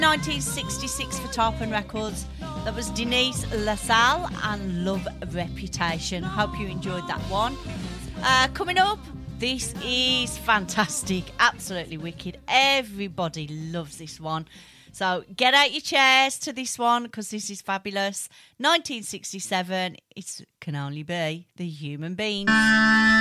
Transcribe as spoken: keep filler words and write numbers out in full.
nineteen sixty-six for Tarpon Records. That was Denise LaSalle and Love Reputation. Hope you enjoyed that one. Uh, coming up, this is fantastic. Absolutely wicked. Everybody loves this one. So get out your chairs to this one because this is fabulous. nineteen sixty-seven, it can only be The Human Beings.